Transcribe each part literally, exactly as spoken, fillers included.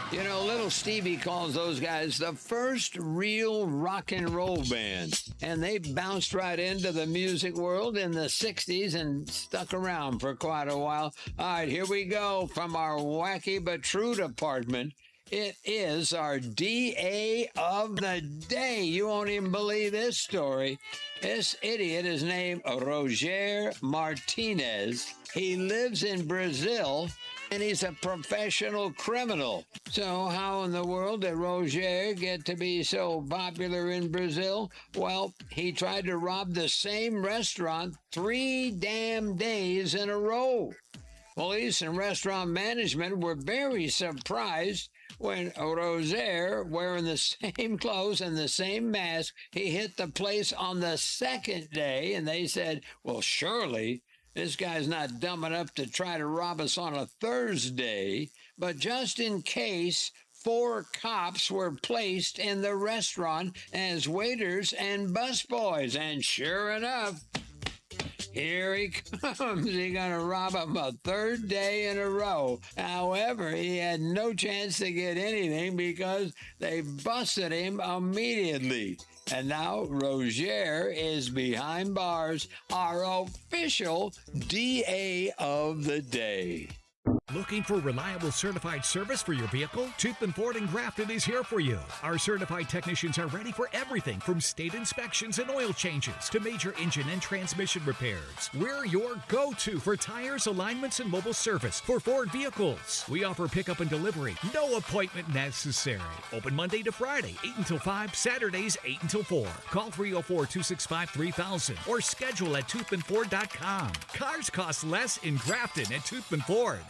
You know, little Stevie calls those guys the first real rock and roll band. And they bounced right into the music world in the sixties and stuck around for quite a while. All right, here we go from our wacky but true department. It is our D A of the day. You won't even believe this story. This idiot is named Roger Martinez. He lives in Brazil, and he's a professional criminal. So how in the world did Roger get to be so popular in Brazil? Well, he tried to rob the same restaurant three damn days in a row. Police and restaurant management were very surprised when Roger, wearing the same clothes and the same mask, he hit the place on the second day, and they said, well, surely this guy's not dumb enough to try to rob us on a Thursday. But just in case, four cops were placed in the restaurant as waiters and busboys. And sure enough, here he comes. He's going to rob him a third day in a row. However, he had no chance to get anything because they busted him immediately. And now Roger is behind bars, our official D A of the day. Looking for reliable certified service for your vehicle? Toothman Ford in Grafton is here for you. Our certified technicians are ready for everything from state inspections and oil changes to major engine and transmission repairs. We're your go-to for tires, alignments, and mobile service for Ford vehicles. We offer pickup and delivery. No appointment necessary. Open Monday to Friday, eight until five, Saturdays, eight until four. Call three oh four, two six five, three thousand or schedule at toothman ford dot com. Cars cost less in Grafton at Toothman Ford.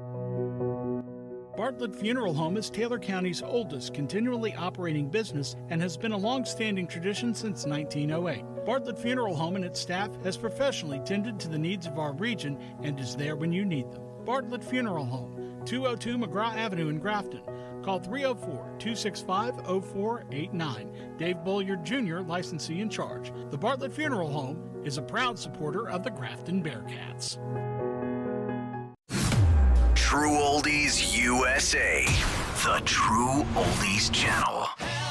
Bartlett Funeral Home is Taylor County's oldest continually operating business and has been a long-standing tradition since nineteen oh eight. Bartlett Funeral Home and its staff has professionally tended to the needs of our region and is there when you need them. Bartlett Funeral Home, two oh two McGraw Avenue in Grafton. Call three oh four, two six five, oh four eight nine. Dave Bolliard Junior, licensee in charge. The Bartlett Funeral Home is a proud supporter of the Grafton Bearcats. True Oldies U S A, the True Oldies Channel.